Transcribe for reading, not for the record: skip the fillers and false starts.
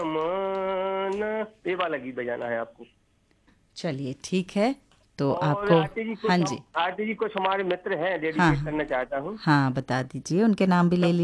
माना, ये वाला गीत बजाना है आपको। चलिए ठीक है, तो और आपको। हाँ जी। आरती जी कुछ हमारे मित्र हैं, हाँ डेडिकेट करना चाहता हूँ। हाँ, बता दीजिए, उनके नाम भी ले सब लीजिए।